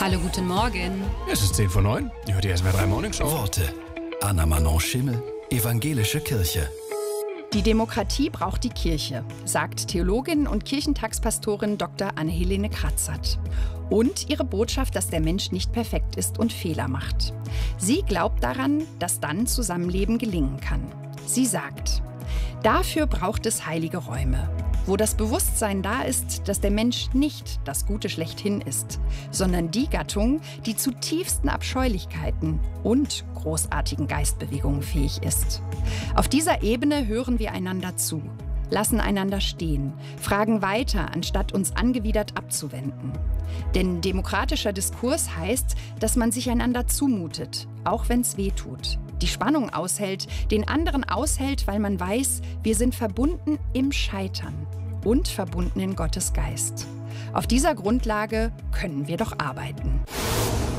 Hallo, guten Morgen. Es ist 10 vor 9. Ihr hört die SWR 3 Morning Show. Worte. Anna Manon Schimmel, Evangelische Kirche. Die Demokratie braucht die Kirche, sagt Theologin und Kirchentagspastorin Dr. Anne-Helene Kratzert. Und ihre Botschaft, dass der Mensch nicht perfekt ist und Fehler macht. Sie glaubt daran, dass dann Zusammenleben gelingen kann. Sie sagt, dafür braucht es heilige Räume, wo das Bewusstsein da ist, dass der Mensch nicht das Gute schlechthin ist, sondern die Gattung, die zu tiefsten Abscheulichkeiten und großartigen Geistbewegungen fähig ist. Auf dieser Ebene hören wir einander zu, lassen einander stehen, fragen weiter, anstatt uns angewidert abzuwenden. Denn demokratischer Diskurs heißt, dass man sich einander zumutet, auch wenn es weh tut. Die Spannung aushält, den anderen aushält, weil man weiß, wir sind verbunden im Scheitern und verbunden in Gottes Geist. Auf dieser Grundlage können wir doch arbeiten.